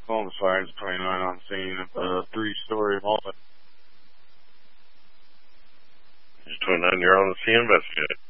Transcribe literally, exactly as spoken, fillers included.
Homicide twenty-nine on scene of a three-story home. twenty-nine, you're on the scene, investigate.